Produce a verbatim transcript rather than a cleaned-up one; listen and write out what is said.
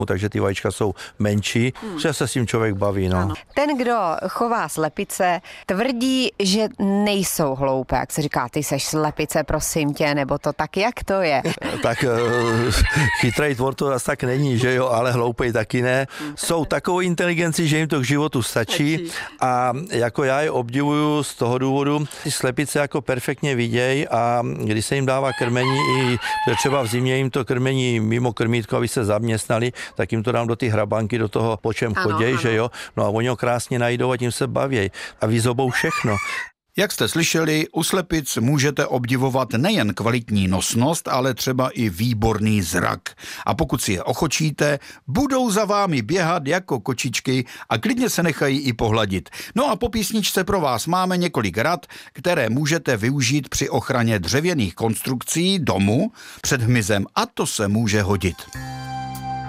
takže ty vajíčka jsou menší, hmm. že se s tím člověk baví. No. Ten, kdo chová slepice, tvrdí, že nejsou hloupé. Jak se říká, ty seš slepice, prosím tě, nebo to tak, jak to je? Tak chytrý tvor to zase tak není, že jo, ale hloupej taky ne. Jsou takovou inteligenci, že jim to k životu stačí a jako já je obdivuju z toho důvodu, ty slepice jako perfektně vidějí a když se jim dává krmení, i třeba v zimě jim to krmení mimo krmítko, aby se zaměstnali, tak jim to dám do ty hrabanky, do toho, po čem choděj, že jo, no a oni ho krásně najdou a tím se baví a vyzobou všechno. Jak jste slyšeli, u slepic můžete obdivovat nejen kvalitní nosnost, ale třeba i výborný zrak. A pokud si je ochočíte, budou za vámi běhat jako kočičky a klidně se nechají i pohladit. No a po písničce pro vás máme několik rad, které můžete využít při ochraně dřevěných konstrukcí domu před hmyzem a to se může hodit.